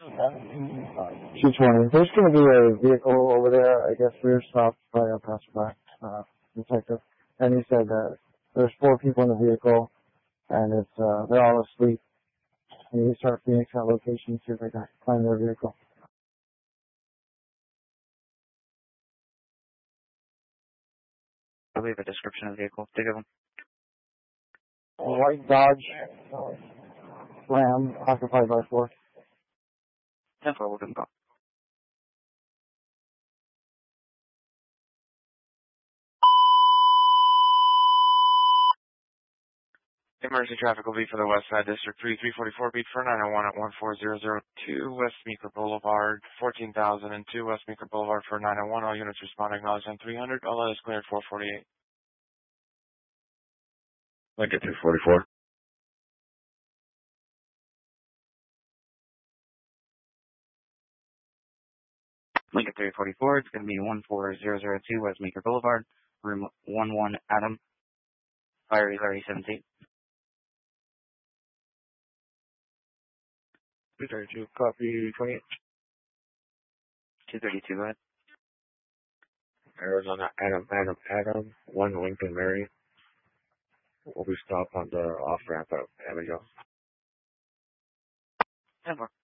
220. There's going to be a vehicle over there. I guess we were stopped by a passerby, detective, and he said that there's 4 people in the vehicle, and it's they're all asleep. And he started Phoenix that location, see if they can find their vehicle. I believe a description of the vehicle. Dig of them. A white Dodge Ram occupied by 4. 10-4, we'll give them a call. Emergency traffic will be for the West Side District 344 beat for 901 at 14002 West Meeker Boulevard, 14,002 West Meeker Boulevard for 901. All units responding acknowledged on 300. All is cleared 448. Lincoln 244. Lincoln 344, it's going to be 14002 West Meeker Boulevard, room 11 Adam, fire is already 17. 232, copy 28. 232, go ahead. Arizona, Adam, 1 Lincoln Mary. Will be stopped on the off-ramp at Abigail. 10-4.